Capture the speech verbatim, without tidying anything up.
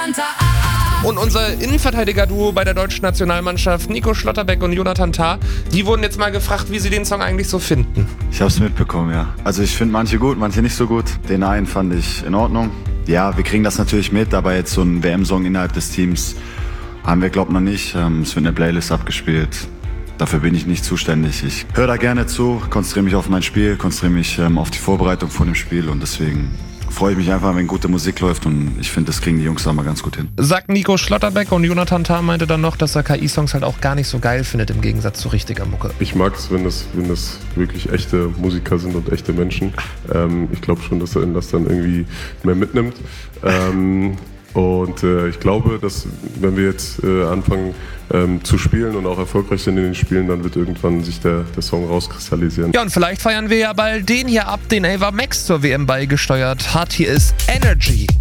Tanta, ah, ah. Und unser Innenverteidiger-Duo bei der deutschen Nationalmannschaft, Nico Schlotterbeck und Jonathan Tah, die wurden jetzt mal gefragt, wie sie den Song eigentlich so finden. Ich hab's mitbekommen, ja. Also ich finde manche gut, manche nicht so gut. Den einen fand ich in Ordnung. Ja, wir kriegen das natürlich mit, aber jetzt so ein W M-Song innerhalb des Teams haben wir, glaub noch nicht. Ähm, es wird eine Playlist abgespielt. Dafür bin ich nicht zuständig. Ich höre da gerne zu, konzentriere mich auf mein Spiel, konzentriere mich ähm, auf die Vorbereitung von dem Spiel und deswegen freue ich mich einfach, wenn gute Musik läuft und ich finde, das kriegen die Jungs da mal ganz gut hin. Sagt Nico Schlotterbeck, und Jonathan Tah meinte dann noch, dass er K I-Songs halt auch gar nicht so geil findet im Gegensatz zu richtiger Mucke. Ich mag es, wenn das, wenn das wirklich echte Musiker sind und echte Menschen. Ähm, ich glaube schon, dass er das dann irgendwie mehr mitnimmt. Ähm, Und äh, ich glaube, dass wenn wir jetzt äh, anfangen ähm, zu spielen und auch erfolgreich sind in den Spielen, dann wird irgendwann sich der, der Song rauskristallisieren. Ja, und vielleicht feiern wir ja bald den hier ab, den Ava Max zur W M beigesteuert hat. Hier ist Energy.